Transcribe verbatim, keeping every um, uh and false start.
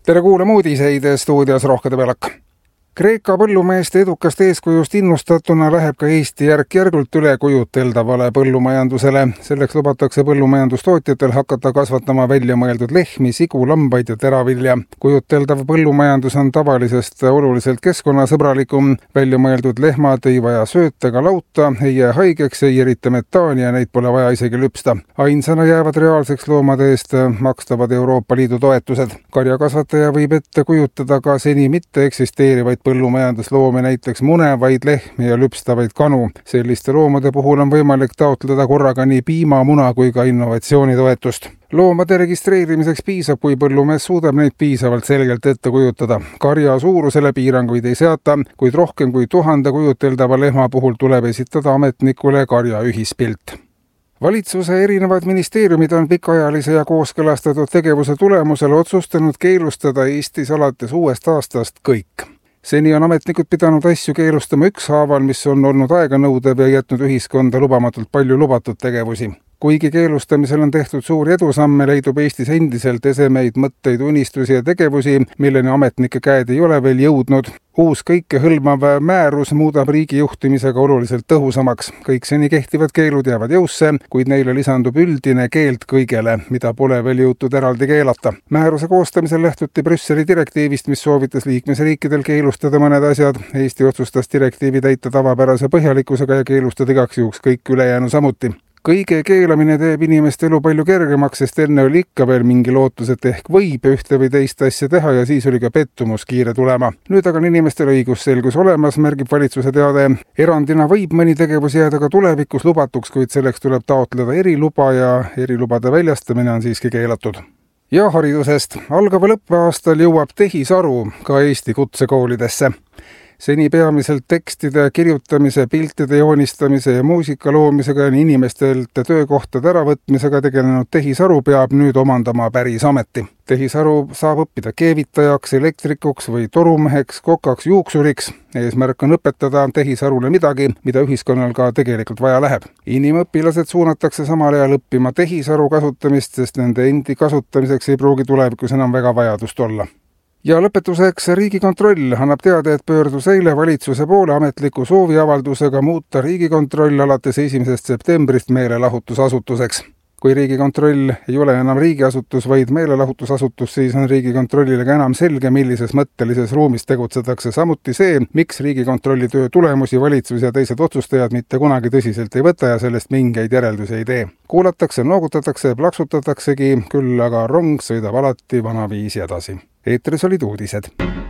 tere kuulama uudiseid, stuudios Rohke Debelak. Kreeka põllumeeste edukast eeskujust innustatuna läheb ka Eesti järk-järgult üle kujuteldavale põllumajandusele. Selleks lubatakse põllumajandustootjatel hakata kasvatama välja mõeldud lehmi, sigu, lambaid ja teravilja. Kujuteldav põllumajandus on tavalisest oluliselt keskkonnasõbralikum. Välja mõeldud lehmad ei vaja sööta ega lauta, ei jää haigeks, ei erita metaani ja neid pole vaja isegi lüpsta. Ainsana jäävad reaalseks loomade eest makstavad Euroopa Liidu toetused. Karjakasvataja võib ette kujutada ka seni mitte eksisteerivaid põllumajandusloome, näiteks munevaid lehmi ja lüpstavaid kanu. Selliste loomade puhul on võimalik taotleda korraga nii piima, muna kui ka innovatsioonitoetust. Loomade registreerimiseks piisab, kui põllumees suudab neid piisavalt selgelt ette kujutada. Karja suurusele piiranguid ei seata, kuid rohkem kui tuhande kujuteldava lehma puhul tuleb esitada ametnikule karja ühispilt. Valitsuse erinevad ministeeriumid on pikaajalise ja kooskõlastatud tegevuse tulemusel otsustanud keelustada Eestis alates uuest aastast kõik. Seni on ametnikud pidanud asju keelustama ükshaaval, mis on olnud aeganõudev ja jätnud ühiskonda lubamatult palju lubatud tegevusi. Kuigi keelustamisel on tehtud suuri edusamme, leidub Eestis endiselt esemeid, mõtteid, unistusi ja tegevusi, milleni ametnike käed ei ole veel jõudnud. Uus kõikehõlmav määrus muudab riigi juhtimisega oluliselt tõhusamaks. Kõik seni kehtivad keelud jäävad jõusse, kuid neile lisandub üldine keeld kõigele, mida pole veel jõutud eraldi keelata. Määruse koostamisel lähtuti Brüsseli direktiivist, mis soovitas liikmesriikidel keelustada mõned asjad. Eesti otsustas direktiivi täita tavapärase põhjalikkusega ja keelustada igaks juhuks kõik ülejäänu samuti. Kõige keelamine teeb inimeste elu palju kergemaks, sest enne oli ikka veel mingi lootus, et ehk võib ühte või teist asja teha ja siis oli ka pettumus kiire tulema. Nüüd aga on inimestel õigusselgus olemas, märgib valitsuse teade. Erandina võib mõni tegevus jääda ka tulevikus lubatuks, kuid selleks tuleb taotleda eriluba ja erilubade väljastamine on siiski keelatud. Ja haridusest. Algaval õppeaastal jõuab tehisaru ka Eesti kutsekoolidesse. Seni peamiselt tekstide kirjutamise, piltide joonistamise ja muusika loomisega ja inimestelt töökohtade äravõtmisega tegelenud tehisaru peab nüüd omandama päris ameti. Tehisaru saab õppida keevitajaks, elektrikuks või torumeheks, kokaks, juuksuriks. Eesmärk on õpetada tehisarule midagi, mida ühiskonnal ka tegelikult vaja läheb. Inimõpilased suunatakse samal ajal õppima tehisaru kasutamist, sest nende endi kasutamiseks ei pruugi tulevikus enam väga vajadust olla. Ja lõpetuseks Riigikontroll annab teada, et pöördus eile valitsuse poole ametliku sooviavaldusega muuta Riigikontroll alates esimesest septembrist meelelahutusasutuseks. Kui Riigikontroll ei ole enam riigiasutus, vaid meelelahutusasutus, siis on Riigikontrollile ka enam selge, millises mõttelises ruumis tegutsetakse. Samuti see, miks Riigikontrolli töö tulemusi valitsus ja teised otsustajad mitte kunagi tõsiselt ei võta ja sellest mingeid järeldusi ei tee. Kuulatakse, noogutatakse ja plaksutataksegi, küll aga rong sõidab alati vanaviisi edasi. Eetris olid uudised.